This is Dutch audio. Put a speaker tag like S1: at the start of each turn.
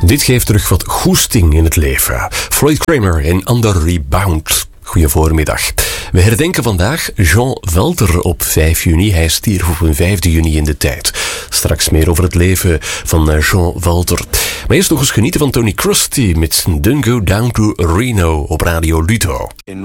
S1: Dit geeft terug wat goesting in het leven. Floyd Kramer in Under Rebound. Goeie voormiddag. We herdenken vandaag Jean Welter op 5 juni. Hij stierf op een 5 juni in de tijd. Straks meer over het leven van Jean Welter. Maar eerst nog eens genieten van Tony Crusty met Don't Go Down to Reno op Radio Ludo.